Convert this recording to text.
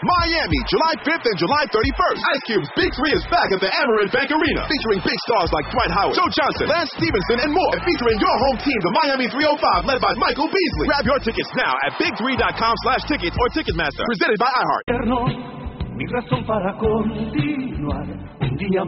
Miami, July 5th and July 31st. Ice Cube's Big 3 is back at the Amerant Bank Arena, featuring big stars like Dwight Howard, Joe Johnson, Lance Stevenson, and more. And featuring your home team, the Miami 305, led by Michael Beasley. Grab your tickets now at big3.com/tickets or Ticketmaster. Presented by iHeart. Mi razón para continuar un día